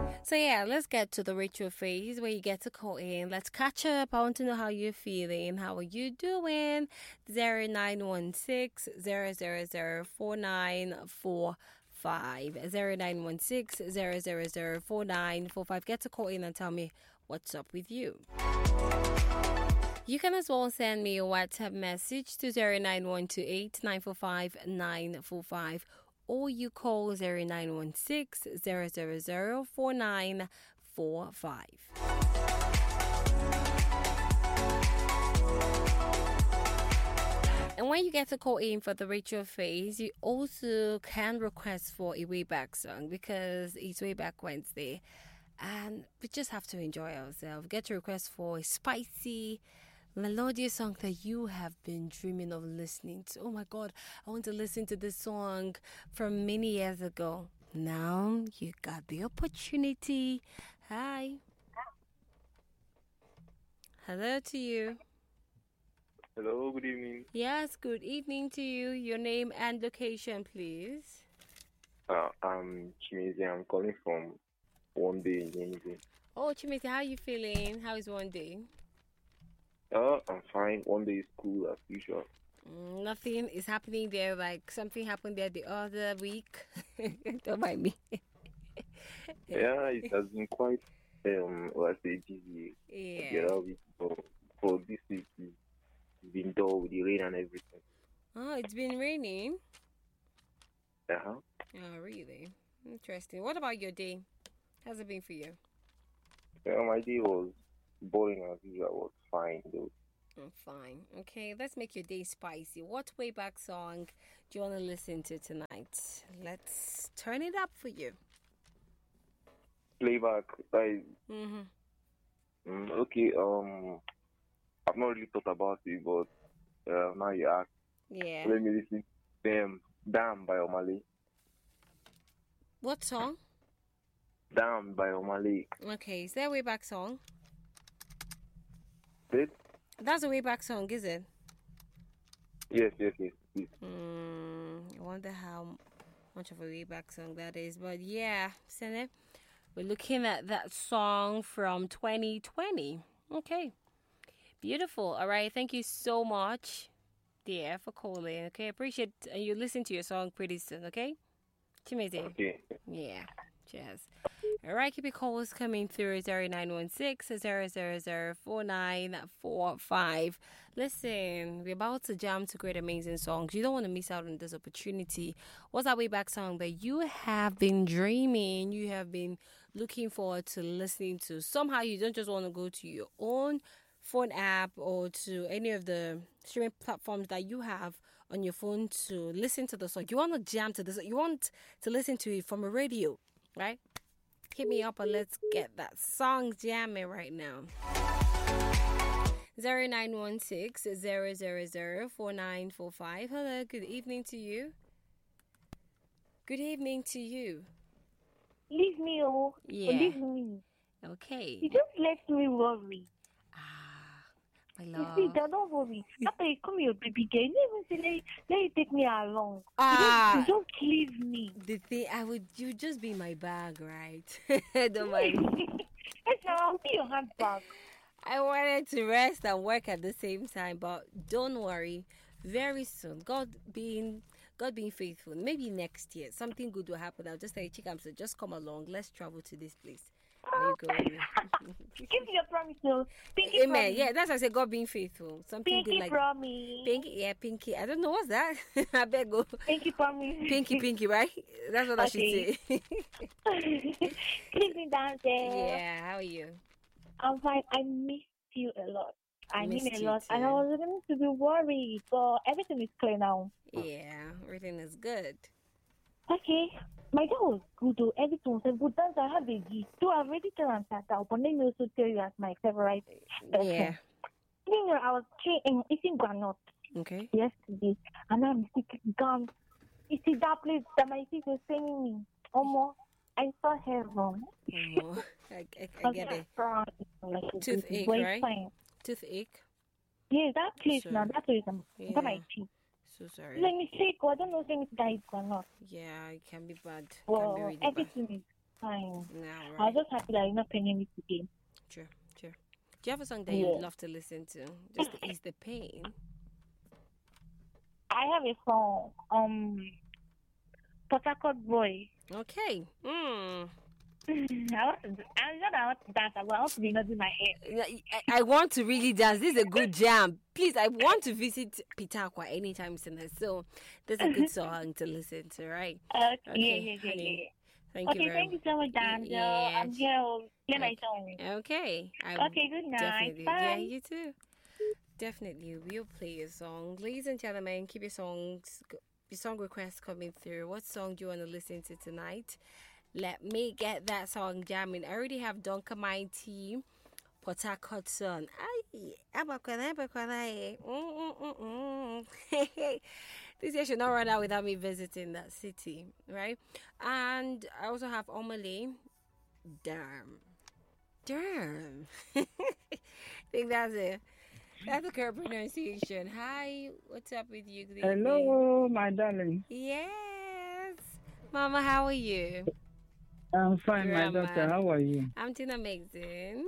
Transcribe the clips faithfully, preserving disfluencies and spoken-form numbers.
So yeah, let's get to the ritual phase where you get to call in. Let's catch up. I want to know how you're feeling. How are you doing? Zero nine one six zero zero zero four nine four five. Zero nine one six zero zero zero four nine four five. Get to call in and tell me what's up with you. You can as well send me a WhatsApp message to zero nine one two eight nine four five nine four five. Or you call zero nine one six zero zero zero four nine four five. And when you get to call in for the ritual phase, you also can request for a way back song because it's way back Wednesday. And we just have to enjoy ourselves. Get to request for a spicy, melodious song that you have been dreaming of listening to. Oh my God, I want to listen to this song from many years ago. Now you got the opportunity. Hi. Hello to you. Hello, good evening. Yes, good evening to you. Your name and location, please. Uh, I'm Chimezi. I'm calling from One Day in Yenzi. Oh, Chimezi, how are you feeling? How is one day? Uh, I'm fine. One day is cool as usual. Mm, nothing is happening there. Like something happened there the other week. Don't mind me. Yeah, it has been quite, um, let's say, busy Yeah. the other week, but for this week, it's been dull with the rain and everything. Oh, it's been raining. Uh-huh. Oh, really? Interesting. What about your day? How's it been for you? Yeah, my day was boring as usual. I was fine, though. I'm fine. Okay, let's make your day spicy. What way back song do you want to listen to tonight? Let's turn it up for you. Playback, I, Mm-hmm. mm, okay, um, I've not really thought about it, but uh, now you ask. Yeah. Let me listen to them. Damn by Omale. What song? Damn by Omale. Okay, is that a way back song? It? That's a way back song, is it? Yes, yes, yes. yes. Mm, I wonder how much of a way back song that is. But yeah, Sene, we're looking at that song from twenty twenty. Okay. Beautiful. All right. Thank you so much, dear, for calling. Okay. Appreciate uh, you listen to your song pretty soon. Okay. Chimeze. Okay. Yeah. Cheers. All right, keep your calls coming through zero nine one six zero zero zero four nine four five. Listen, we're about to jam to great amazing songs. You don't want to miss out on this opportunity. What's that way back song that you have been dreaming, you have been looking forward to listening to? Somehow you don't just want to go to your own phone app or to any of the streaming platforms that you have on your phone to listen to the song. You want to jam to this. You want to listen to it from a radio, right? Hit me up and let's get that song jamming right now. zero nine one six zero zero zero four nine four five. Hello, good evening to you. Good evening to you. Leave me, oh. Yeah. Leave me. Okay. You just let me worry. Ah, my You love. see, don't worry. After you come here, baby girl, you never say, let, let you take me along. Ah. You just, you just leave me. The thing, I would, you just be my bag, right? Don't mind me. Yes, I'll be your handbag. I wanted to rest and work at the same time, but don't worry. Very soon, God being God being faithful, maybe next year something good will happen. I'll just say, Chikam, so just come along. Let's travel to this place. There you go. Give me your promise, no. Pinky Amen. promise. Yeah, that's why I say God being faithful. Something Pinky good like promise. pinky. Yeah, pinky. I don't know what's that. I beg go. Pinky promise. Pinky, pinky, right? That's what Okay. I should say. Give me that there. Yeah. How are you? I'm fine. I missed you a lot. I mean Missed a you lot. And I too. was going to be worried, but everything is clear now. Yeah, everything is good. Okay. My dad was good though. Everything was a good dance. I have a gift. So I've already tell and that out, but let me also tell you as my favorite person. Yeah. You know, I was tra- eating granite Okay. yesterday, and I'm sick gum. You see that place that my sister was sending me. Almost, I saw heaven. Oh, I, I, I get it. Like Toothache, very right? fine. Toothache. Yeah, that place So- now. That's the reason. Yeah. Got my teeth. So sorry. Let me sick. I don't know if it's that is granite. Yeah, it can be bad. It can be Well, really bad. everything is fine. No, I was right. just happy that you're not paying me today. True, true. Do you have a song that you Yeah. love to listen to? Just to ease the pain. I have a song. Um, Port Harcourt Boy. Okay. Hmm. I want to. I know that I want to dance, but I want to be nodding my head. I, I want to really dance. This is a good jam. Please, I want to visit Pitaqua anytime soon. So, that's a good song to listen to, right? Okay, Okay, yeah, yeah, yeah, honey. yeah. Thank you Okay, very thank you so much, Dan. Yes. I'm here. I'll play my Okay. song. Okay. I Okay, good night. definitely. Bye. Yeah, you too. Definitely, we'll play a song. Ladies and gentlemen, keep your songs, your song requests coming through. What song do you want to listen to tonight? Let me get that song jamming. I already have Donka Mighty, Port Harcourt Son. Ay, abakwana, abakwana, eh. Mm, mm, mm, mm. This year should not run out without me visiting that city, right? And I also have Omale. Damn. Damn. I think that's it. That's the correct pronunciation. Hi, what's up with you? Good evening. Hello, my darling. Yes. Mama, how are you? I'm fine, Grandma. my daughter. How are you? I'm doing amazing.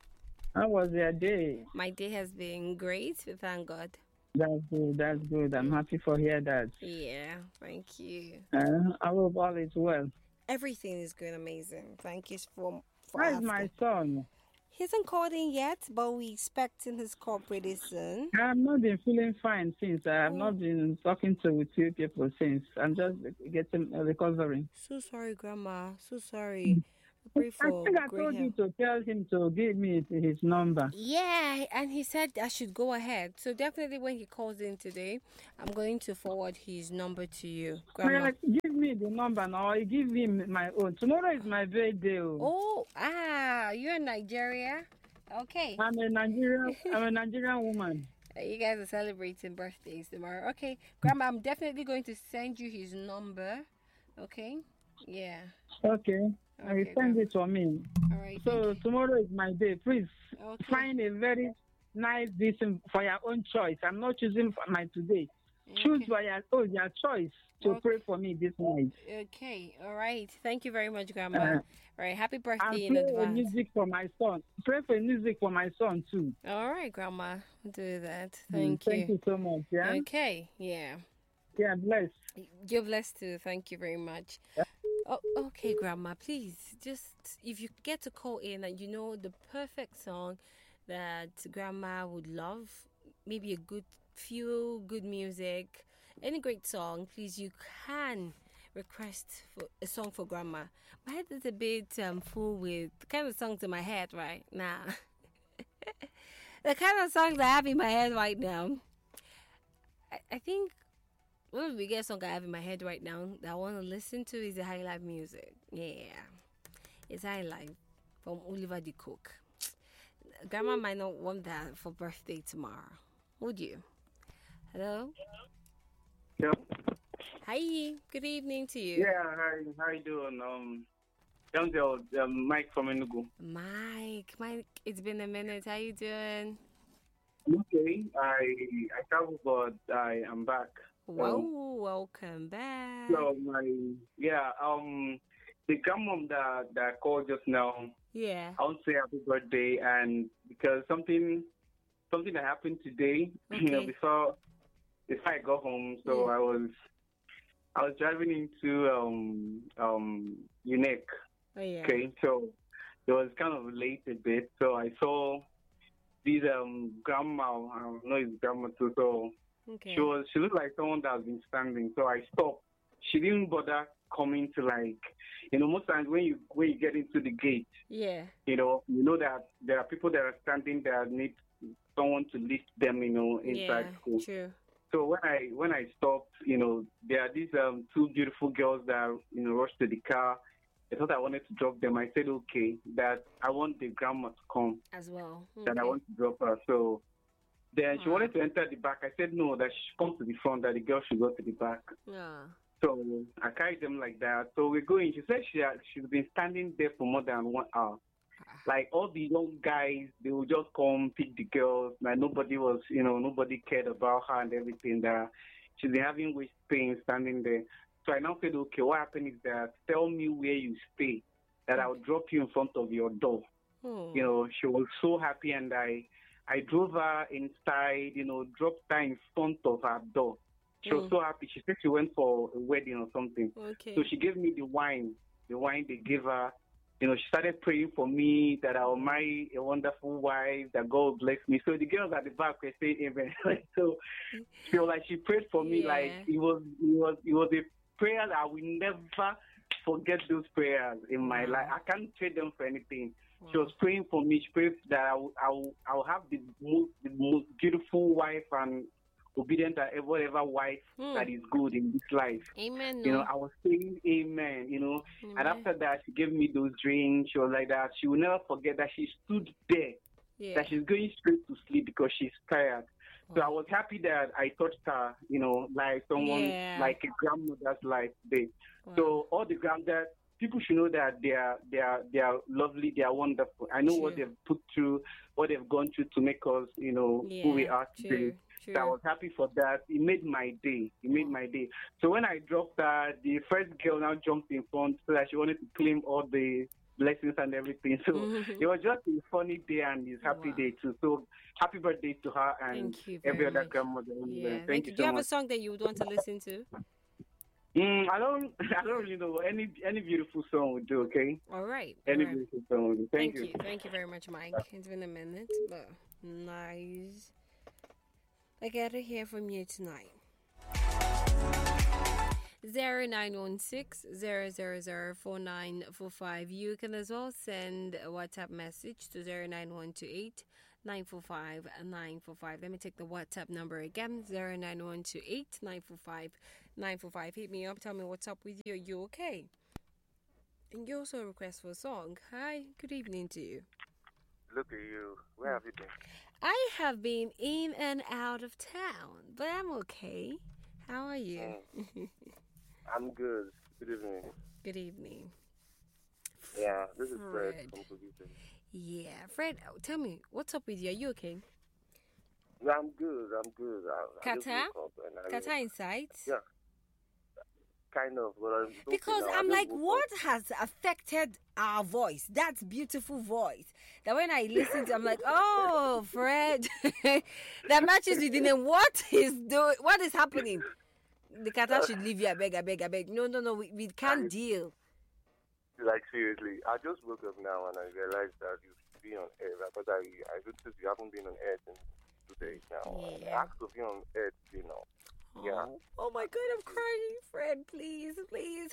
How was your day? My day has been great, we thank God. That's good. That's good. I'm happy for hear that. Yeah, thank you. Uh, I hope all is well. Everything is going amazing. Thank you for, for Where is asking. my son? He hasn't called in yet, but we expecting his call pretty soon. I have not been feeling fine since. I have Oh. not been talking to with you people since. I'm just getting uh, recovering. So sorry, Grandma. So sorry. Pray I for think I great told you health. to tell him to give me his number. Yeah, and he said I should go ahead. So definitely when he calls in today, I'm going to forward his number to you, Grandma. Well, give me the number now. I give him my own. Tomorrow is my birthday. Oh. Oh, ah, you're in Nigeria? Okay. I'm a Nigerian. I'm a Nigerian woman. Uh, You guys are celebrating birthdays tomorrow. Okay, Grandma, I'm definitely going to send you his number. Okay? Yeah. Okay. I will Okay, send Grandma. it for me. All right. So thank tomorrow is my day. Please you. Okay. find a very nice decision for your own choice. I'm not choosing for my today. Choose Okay. for your own your choice to Okay. pray for me this night. Okay. All right. Thank you very much, Grandma. Uh, All right. Happy and birthday in play a advance. music for my son. Pray for music for my son too. All right, Grandma. I'll do that. Mm, Thank Thank you. you so much. Yeah. Okay. Yeah. Yeah. Bless. You're blessed too. Thank you very much. Oh, okay, Grandma. Please, just if you get to call in and you know the perfect song that Grandma would love, maybe a good few good music, any great song, please you can request for a song for Grandma. My head is a bit um full with the kind of songs in my head right now. The kind of songs I have in my head right now. I, I think one of the biggest song I have in my head right now that I want to listen to is the High Life music. Yeah, it's High Life from Oliver the Cook. Grandma might not want that for birthday tomorrow. Would you? Hello? Yeah. Hi, good evening to you. Yeah, hi, how you doing? Um, I'm the um, Mike from Enugu. Mike, Mike, it's been a minute. How you doing? Okay, I I traveled, but I am back. Whoa, welcome back. So my yeah, um, the grandmom that that called just now, Yeah. I want to say happy birthday, and because something something that happened today, you know, Okay. before before I got home, so Yeah. I was I was driving into um um Unique. Oh, yeah. Okay, so it was kind of late a bit, so I saw this um grandma. I don't know it's grandma too. So Okay. she was she looked like someone that has been standing. So I stopped. She didn't bother coming to like, you know, most times when you when you get into the gate, Yeah. you know, you know that there are people that are standing that need someone to lift them, you know, inside Yeah. school. True. So when I when I stopped, you know, there are these um two beautiful girls that you know rushed to the car. I thought I wanted to drop them. I said okay, that I want the grandma to come, As well. that I Okay. want to drop her. So then she Wow. wanted to enter the back. I said no, that she should come to the front, that the girl should go to the back. Yeah. So I carried them like that. So we're going. She said she had, she's been standing there for more than one hour. Like all the young guys, they would just come pick the girls. Like nobody was, you know, nobody cared about her and everything. That she's been having waist pain standing there. So I now said, okay, what happened is that tell me where you stay. that I'll drop you in front of your door. Oh. You know, she was so happy, and I, I drove her inside. You know, dropped her in front of her door. She was Mm. so happy. She said she went for a wedding or something. Okay. So she gave me the wine, the wine they gave her. You know, she started praying for me that I'll marry a wonderful wife, that God will bless me. So the girls at the back were saying amen. So she was like, she prayed for me Yeah. like it was, it was, it was a prayer that I will never forget those prayers in my Wow. life. I can't trade them for anything. Wow. She was praying for me. She prayed that I will, I will, I will have the most, the most beautiful wife and obedient and whatever wife Hmm. that is good in this life. Amen. You No. know, I was saying amen, you know. And Amen. after that, she gave me those drinks. She was like that. She will never forget that she stood there, Yeah. that she's going straight to sleep because she's tired. So I Wow. was happy that I touched her, you know, like someone, Yeah. like a grandmother's life today. Wow. So all the granddads, people should know that they are, they are, they are lovely. They are wonderful. I know what True. they've put through, what they've gone through to make us, you know, yeah. who we are today. True. So I True. was happy for that. It made my day. It made my day. So when I dropped her, the first girl now jumped in front so that she wanted to claim all the blessings and everything. So Mhm. it was just a funny day and it's happy Wow. day too. So happy birthday to her and Thank you every very other much. grandmother. Yeah. Thank, Thank you Do so you have much. a song that you would want to listen to? Mm, I don't. I don't really know. Any any beautiful song would do. Okay. All right. All Any right. beautiful song would do. Thank, Thank you. Thank you very much, Mike. It's been a minute, but nice. I get to hear from you tonight. Zero nine one six zero zero zero four nine four five. You can as well send a WhatsApp message to zero nine one two eight nine four five nine four five. Let me take the WhatsApp number again: zero nine one two eight nine four five nine four five. Hit me up. Tell me what's up with you. Are you okay? And you also request for a song. Hi. Good evening to you. Look at you. Where have you been? I have been in and out of town, but I'm okay. How are you? I'm good. Good evening. Good evening. Yeah, this is Fred Fred. from Kogi. Yeah, Fred, oh, tell me, what's up with you? Are you okay? Yeah, I'm good. I'm good. I, I just Kata? woke up and I- Kata inside? Yeah. Kind of, but I'm okay Because now. I I'm just like, woke what up. has affected our voice? That beautiful voice. That when I listen to, I'm like, oh, Fred, that matches with the name. What is doing? What is happening? The Kata should leave you. I beg, I beg, I beg. No, no, no. We, we can't deal. Like, seriously, I just woke up now and I realized that you should be on air. Because I, I noticed you haven't been on air since two days now. Yeah. I asked to be on air, you know. Yeah. Oh, oh my God, I'm crying, Fred. Please, please.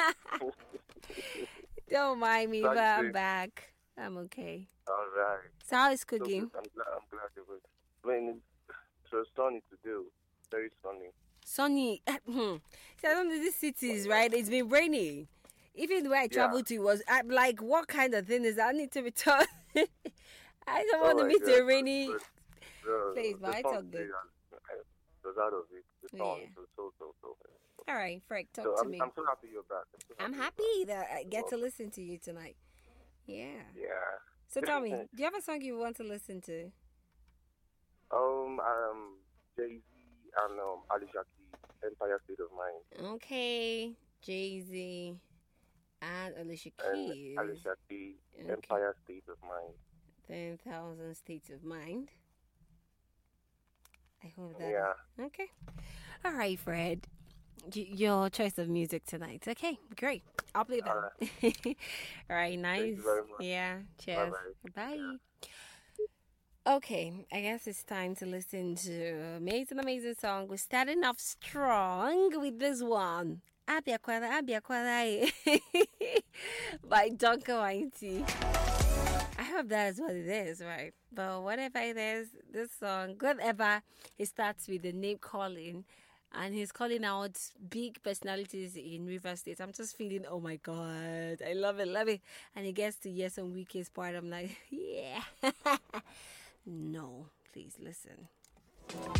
Don't mind me, but I'm back. I'm okay. All right. So how is So cooking? good. I'm glad, I'm glad you would. I mean, it was sunny to do. Very sunny. Sunny. Hmm. See, I don't know these cities, right? It's been raining. Even where I traveled to was, I'm like, what kind of thing is that? I need to return. I don't want Oh to my meet God. a rainy But the, place, the but it's sun all good. today, I, I was out of it. The sun Yeah. was so, so, so. All right, Frank, talk So to I'm, me. I'm so happy you're back. I'm, so I'm you're happy that I get to listen to you tonight. Yeah. back. Yeah. So tell me, do you have a song you want to listen to? Um, um, Jay Z and um, Alicia Keys, Empire State of Mind. Okay, Jay Z and Alicia And Keys. Alicia Keys, Okay. Empire State of Mind. Ten thousand states of mind. I hope that. Yeah. Okay. All right, Fred. Y- your choice of music tonight. Okay, great. I'll play that. All right, All right nice. you very much. Yeah. Cheers. Bye-bye. Bye. Okay, I guess it's time to listen to amazing, amazing song. We're starting off strong with this one. Abia Kwara, Abia Kwara by Duncan Whitey. I hope that is what it is, right? But whatever it is, this song, whatever, it starts with the name calling. And he's calling out big personalities in River State. I'm just feeling, oh my God, I love it, love it. And he gets to hear some weakest part. I'm like, yeah. No, please listen.